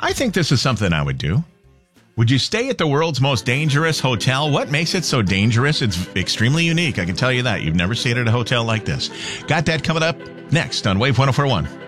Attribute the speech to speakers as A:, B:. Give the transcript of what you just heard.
A: I think this is something I would do. Would you stay at the world's most dangerous hotel? What makes it so dangerous? It's extremely unique. I can tell you that. You've never stayed at a hotel like this. Got that coming up next on Wave 104.1.